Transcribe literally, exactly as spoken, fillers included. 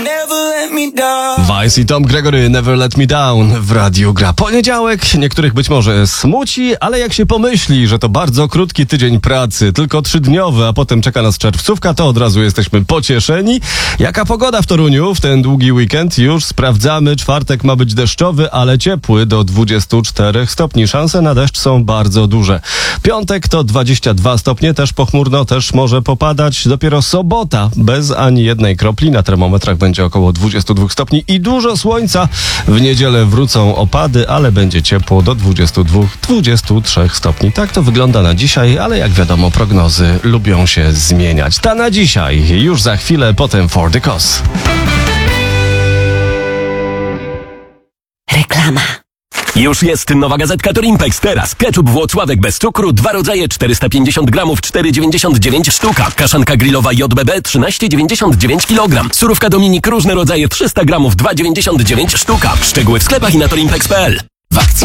Vice i Tom Gregory, Never Let Me Down w Radiu Gra. Poniedziałek niektórych być może smuci, ale jak się pomyśli, że to bardzo krótki tydzień pracy, tylko trzydniowy, a potem czeka nas czerwcówka, to od razu jesteśmy pocieszeni. Jaka pogoda w Toruniu w ten długi weekend? Już sprawdzamy. Czwartek ma być deszczowy, ale ciepły do dwudziestu czterech stopni. Szanse na deszcz są bardzo duże. Piątek to dwadzieścia dwa stopnie, też pochmurno, też może popadać. Dopiero sobota bez ani jednej kropli. Na termometrach będzie około dwudziestu dwóch stopni i dużo słońca. W niedzielę wrócą opady, ale będzie ciepło do dwudziestu dwóch do dwudziestu trzech stopni. Tak to wygląda na dzisiaj, ale jak wiadomo, prognozy lubią się zmieniać. Ta na dzisiaj, już za chwilę, potem For the Cause. Reklama. Już jest nowa gazetka Torimpex. Teraz ketchup Włocławek bez cukru, dwa rodzaje, czterysta pięćdziesiąt gramów, cztery dziewięćdziesiąt dziewięć sztuka. Kaszanka grillowa J B B, trzynaście dziewięćdziesiąt dziewięć kilogram. Surówka Dominik, różne rodzaje, trzysta gramów, dwa dziewięćdziesiąt dziewięć sztuka. Szczegóły w sklepach i na torimpex kropka p l. W akcji